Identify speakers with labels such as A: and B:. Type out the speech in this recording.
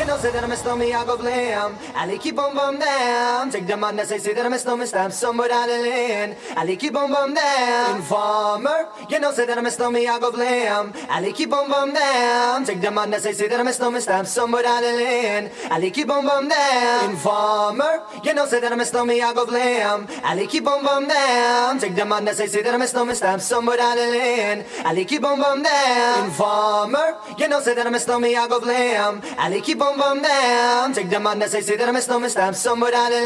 A: You know, say that I'm a stormy, I go blam. Ali keep on bum down. Take the man that say that I'm a stormy, stab somewhere out of land. Ali keep on bum down. Informer, you know, say that I'm a stormy, I go blam. Ali keep on bum down. Take the man that say that I'm a stormy, stab somewhere out of land. Ali keep on bum down. Informer, you know, say that I'm a stormy, I go blam. Ali keep on bum down. Take the man that say that I'm a stormy, stab somewhere out of land. Ali keep on bum down. Informer, you know, say that I'm a stormy, I go blam. Ali keep on bum down. Take the man that say that I'm a stormy, stab somewhere out of